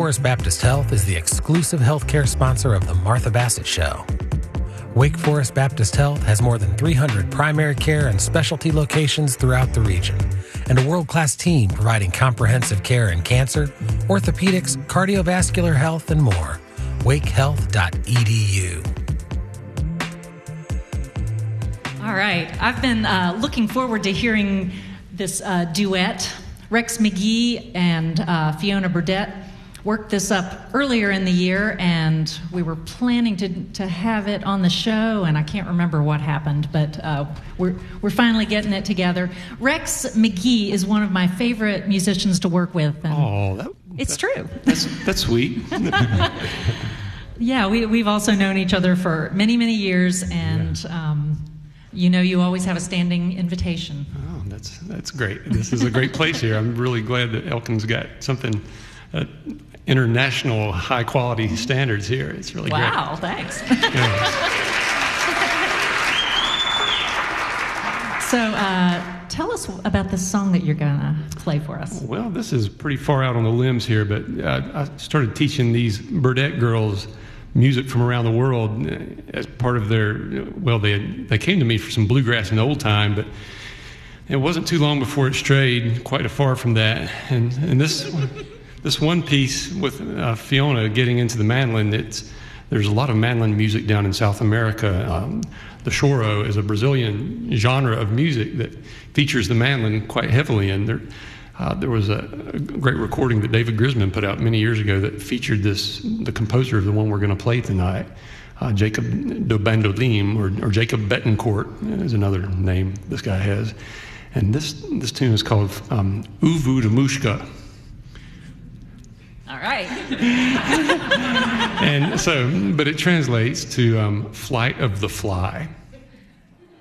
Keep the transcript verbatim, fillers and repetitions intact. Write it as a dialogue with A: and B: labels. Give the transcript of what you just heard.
A: Forest Baptist Health is the exclusive healthcare sponsor of the Martha Bassett Show. Wake Forest Baptist Health has more than three hundred primary care and specialty locations throughout the region, and a world-class team providing comprehensive care in cancer, orthopedics, cardiovascular health, and more. wake health dot e d u.
B: All right. I've been uh, looking forward to hearing this uh, duet. Rex McGee and uh, Fiona Burdette worked this up earlier in the year, and we were planning to, to have it on the show, and I can't remember what happened, but uh, we're, we're finally getting it together. Rex McGee is one of my favorite musicians to work with. And
C: oh, that,
B: it's
C: that,
B: true.
C: That's, that's sweet.
B: Yeah, we, we've also known each other for many, many years, and yeah. um, you know you always have a standing invitation.
C: Oh, that's, that's great. This is a great place here. I'm really glad that Elkin's got something... Uh, international high-quality standards here. It's really
B: wow,
C: great.
B: Wow, thanks.
C: Yeah.
B: So uh, tell us about the song that you're going to play for us.
C: Well, this is pretty far out on the limbs here, but uh, I started teaching these Burdette girls music from around the world as part of their, well, they, they came to me for some bluegrass in the old time, but it wasn't too long before it strayed quite far from that. And, and this... This one piece with uh, Fiona getting into the mandolin, it's, there's a lot of mandolin music down in South America. Um, the choro is a Brazilian genre of music that features the mandolin quite heavily. And there, uh, there was a, a great recording that David Grisman put out many years ago that featured this, the composer of the one we're going to play tonight, uh, Jacob do Bandolim, or, or Jacob Betancourt is another name this guy has. And this, this tune is called um, Uvu de Mushka.
B: All right.
C: And so, but it translates to um, Flight of the Fly.